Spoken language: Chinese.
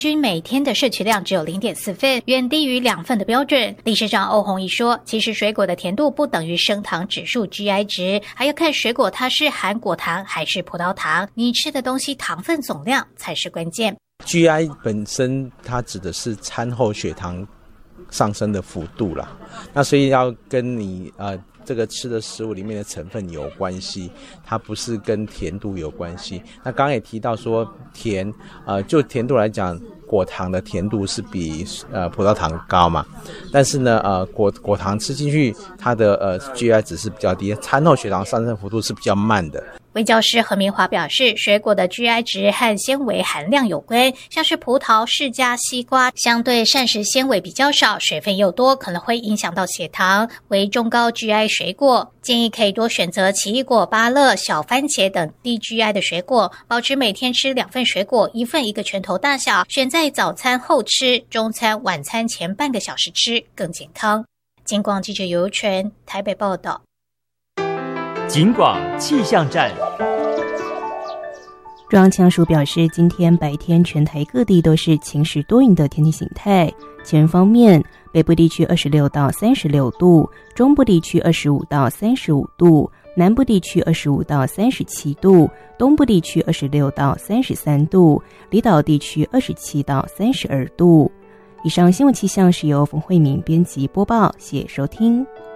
均每天的摄取量只有 0.4 份，远低于2份的标准。理事长欧宏毅说，其实水果的甜度不等于升糖指数 GI 值，还要看水果它是含果糖还是葡萄糖，你吃的东西糖分总量才是关键。 GI 本身它指的是餐后血糖上升的幅度啦，那所以要跟你这个吃的食物里面的成分有关系，它不是跟甜度有关系。那刚刚也提到说甜，就甜度来讲，果糖的甜度是比葡萄糖高嘛，但是呢果糖吃进去它的GI 值是比较低，餐后血糖上升幅度是比较慢的。 卫教师何明华表示，水果的 GI 值和纤维含量有关，像是葡萄、释迦、西瓜，相对膳食纤维比较少，水分又多，可能会影响到血糖。为中高 GI 水果，建议可以多选择奇异果、芭乐、小番茄等低 GI 的水果，保持每天吃2份水果，1份1个拳头大小，选在早餐后吃，中餐、晚餐前半个小时吃，更健康。警广记者尤纯台北报道。 警广气象站， 中央气象署表示，今天白天全台各地都是晴时多云的天气形态。气温方面，北部地区26到36度，中部地区25到35度，南部地区25到37度，东部地区26到33度，离岛地区27到32度。以上新闻气象是由冯慧敏编辑播报，谢谢收听。